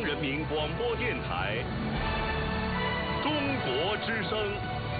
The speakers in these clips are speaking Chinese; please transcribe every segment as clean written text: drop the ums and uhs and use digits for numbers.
人民广播电台中国之声。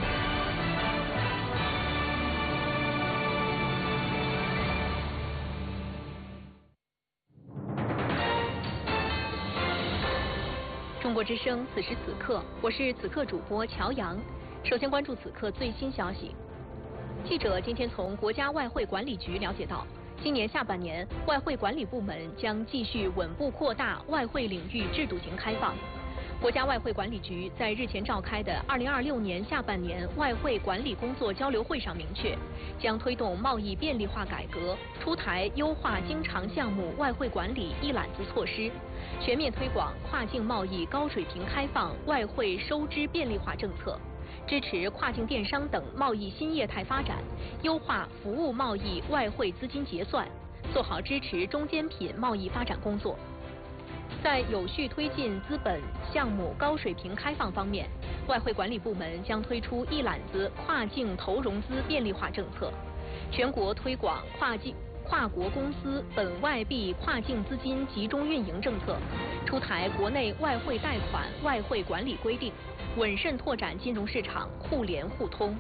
中国之声，此时此刻，我是此刻主播乔阳。首先关注此刻最新消息。记者今天从国家外汇管理局了解到，今年下半年，外汇管理部门将继续稳步扩大外汇领域制度型开放。国家外汇管理局在日前召开的2026年下半年外汇管理工作交流会上明确，将推动贸易便利化改革，出台优化经常项目外汇管理一揽子措施，全面推广跨境贸易高水平开放外汇收支便利化政策，支持跨境电商等贸易新业态发展，优化服务贸易外汇资金结算，做好支持中间品贸易发展工作。在有序推进资本项目高水平开放方面，外汇管理部门将推出一揽子跨境投融资便利化政策，全国推广跨国公司本外币跨境资金集中运营政策，出台国内外汇贷款外汇管理规定，稳慎拓展金融市场互联互通。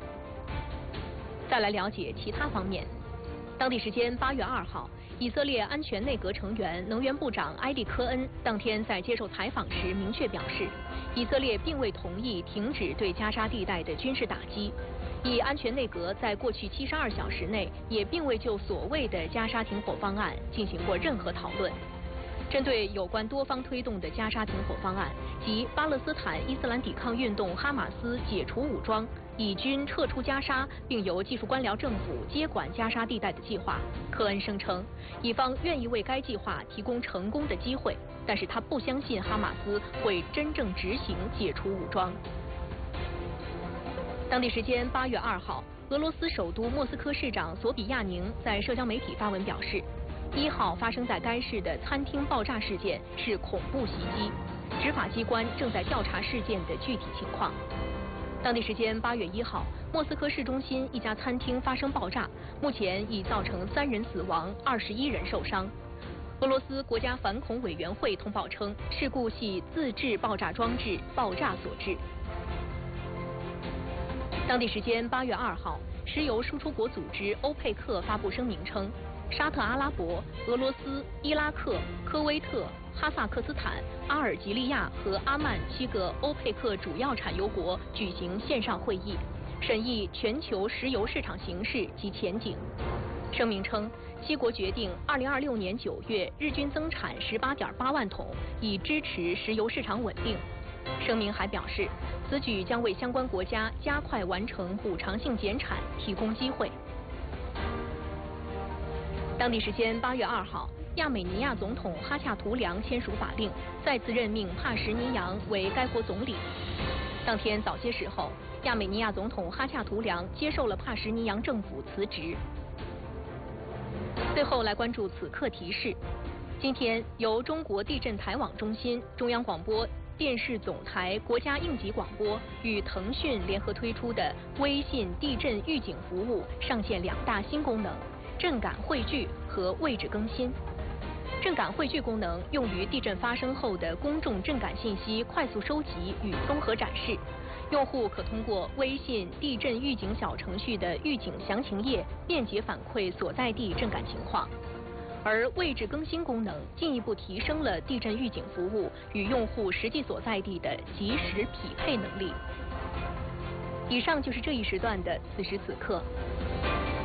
再来了解其他方面。当地时间8月2号，以色列安全内阁成员能源部长埃利科恩当天在接受采访时明确表示，以色列并未同意停止对加沙地带的军事打击。以安全内阁在过去72小时内也并未就所谓的加沙停火方案进行过任何讨论。针对有关多方推动的加沙停火方案及巴勒斯坦伊斯兰抵抗运动哈马斯解除武装、以军撤出加沙并由技术官僚政府接管加沙地带的计划，科恩声称，以方愿意为该计划提供成功的机会，但是他不相信哈马斯会真正执行解除武装。当地时间8月2号，俄罗斯首都莫斯科市长索比亚宁在社交媒体发文表示，1号发生在该市的餐厅爆炸事件是恐怖袭击，执法机关正在调查事件的具体情况。当地时间8月1号，莫斯科市中心一家餐厅发生爆炸，目前已造成3人死亡，21人受伤。俄罗斯国家反恐委员会通报称，事故系自制爆炸装置爆炸所致。当地时间8月2号，石油输出国组织欧佩克发布声明称，沙特阿拉伯、俄罗斯、伊拉克、科威特、哈萨克斯坦、阿尔及利亚和阿曼7个欧佩克主要产油国举行线上会议，审议全球石油市场形势及前景。声明称，7国决定2026年9月日均增产18.8万桶，以支持石油市场稳定。声明还表示，此举将为相关国家加快完成补偿性减产提供机会。当地时间8月2号，亚美尼亚总统哈恰图良签署法令，再次任命帕什尼扬为该国总理。当天早些时候，亚美尼亚总统哈恰图良接受了帕什尼扬政府辞职。最后来关注此刻提示：今天由中国地震台网中心、中央广播电视总台国家应急广播与腾讯联合推出的微信地震预警服务上线2大新功能：震感汇聚和位置更新。震感汇聚功能用于地震发生后的公众震感信息快速收集与综合展示，用户可通过微信地震预警小程序的预警详情页便捷反馈所在地震感情况。而位置更新功能进一步提升了地震预警服务与用户实际所在地的及时匹配能力。以上就是这一时段的此时此刻。